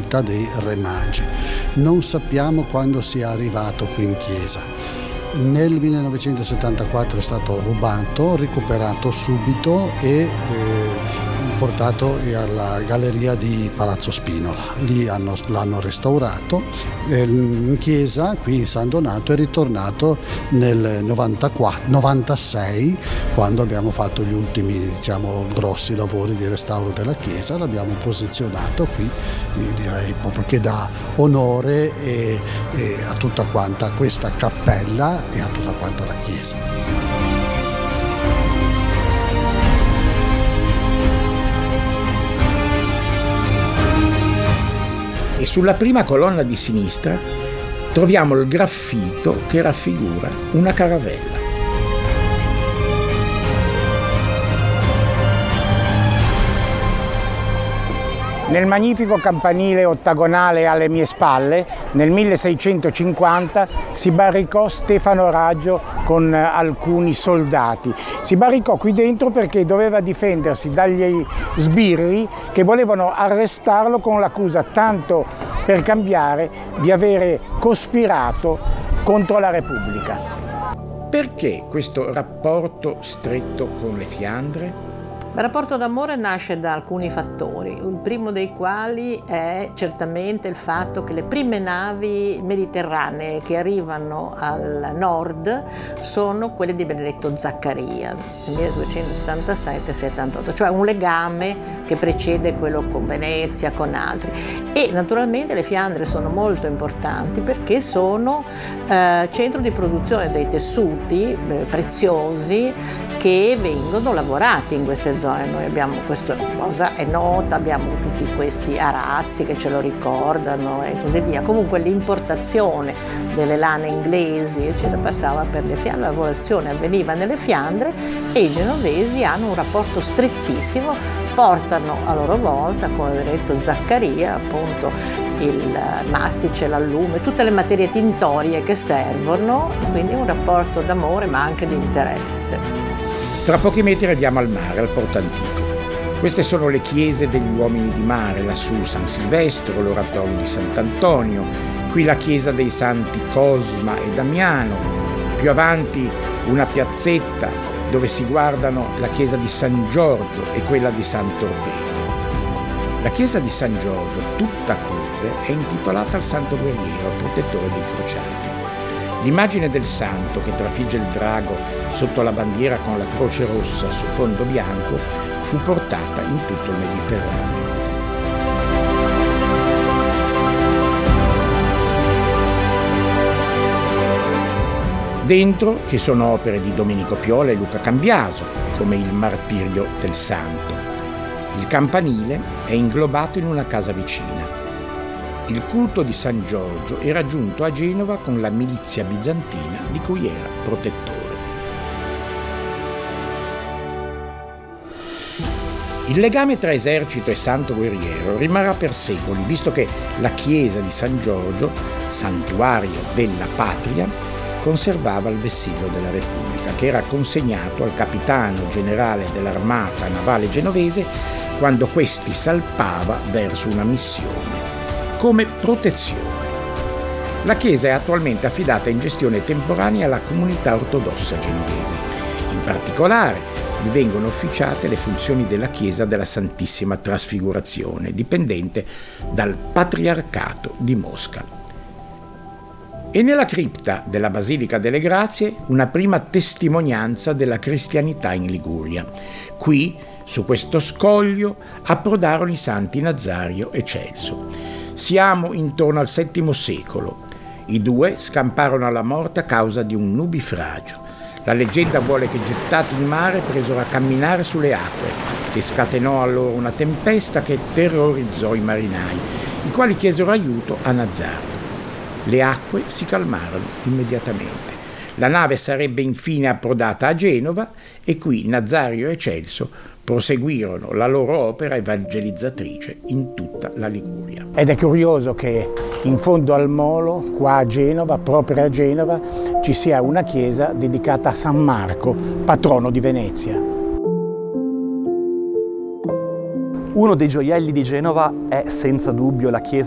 vita dei Re Magi. Non sappiamo quando sia arrivato qui in chiesa. Nel 1974 è stato rubato, recuperato subito e portato alla galleria di Palazzo Spinola. Lì l'hanno restaurato. In chiesa, qui in San Donato, è ritornato nel 96, quando abbiamo fatto gli ultimi, grossi lavori di restauro della chiesa. L'abbiamo posizionato qui, direi proprio che dà onore a tutta quanta questa cappella e a tutta quanta la chiesa. E sulla prima colonna di sinistra troviamo il graffito che raffigura una caravella. Nel magnifico campanile ottagonale alle mie spalle, nel 1650, si barricò Stefano Raggio con alcuni soldati. Si barricò qui dentro perché doveva difendersi dagli sbirri che volevano arrestarlo con l'accusa, tanto per cambiare, di avere cospirato contro la Repubblica. Perché questo rapporto stretto con le Fiandre? Il rapporto d'amore nasce da alcuni fattori, il primo dei quali è certamente il fatto che le prime navi mediterranee che arrivano al nord sono quelle di Benedetto Zaccaria, nel 1277-78, cioè un legame che precede quello con Venezia, con altri. E naturalmente le Fiandre sono molto importanti perché sono centro di produzione dei tessuti preziosi che vengono lavorati in queste zone. Noi abbiamo, questa cosa è nota, abbiamo tutti questi arazzi che ce lo ricordano e così via. Comunque l'importazione delle lane inglesi eccetera passava per le Fiandre, la lavorazione avveniva nelle Fiandre e i genovesi hanno un rapporto strettissimo, portano a loro volta, come aveva detto Zaccaria, appunto il mastice, l'allume, tutte le materie tintorie che servono, e quindi un rapporto d'amore ma anche di interesse. Tra pochi metri arriviamo al mare, al Porto Antico. Queste sono le chiese degli uomini di mare, lassù San Silvestro, l'oratorio di Sant'Antonio, qui la chiesa dei santi Cosma e Damiano, più avanti una piazzetta dove si guardano la chiesa di San Giorgio e quella di San Torbeto. La chiesa di San Giorgio, tutta curve, è intitolata al Santo Guerriero, protettore dei crociati. L'immagine del santo che trafigge il drago sotto la bandiera con la croce rossa su fondo bianco fu portata in tutto il Mediterraneo. Dentro ci sono opere di Domenico Piola e Luca Cambiaso, come il Martirio del Santo. Il campanile è inglobato in una casa vicina. Il culto di San Giorgio era giunto a Genova con la milizia bizantina di cui era protettore. Il legame tra esercito e santo guerriero rimarrà per secoli, visto che la chiesa di San Giorgio, santuario della patria, conservava il vessillo della Repubblica, che era consegnato al capitano generale dell'armata navale genovese quando questi salpava verso una missione, come protezione. La chiesa è attualmente affidata in gestione temporanea alla comunità ortodossa genovese. In particolare vi vengono officiate le funzioni della chiesa della Santissima Trasfigurazione, dipendente dal Patriarcato di Mosca. E nella cripta della Basilica delle Grazie una prima testimonianza della cristianità in Liguria. Qui, su questo scoglio, approdarono i santi Nazario e Celso. Siamo intorno al VII secolo. I due scamparono alla morte a causa di un nubifragio. La leggenda vuole che gettati in mare presero a camminare sulle acque. Si scatenò allora una tempesta che terrorizzò i marinai, i quali chiesero aiuto a Nazario. Le acque si calmarono immediatamente. La nave sarebbe infine approdata a Genova e qui Nazario e Celso proseguirono la loro opera evangelizzatrice in tutta la Liguria. Ed è curioso che in fondo al molo, qua a Genova, proprio a Genova, ci sia una chiesa dedicata a San Marco, patrono di Venezia. Uno dei gioielli di Genova è senza dubbio la chiesa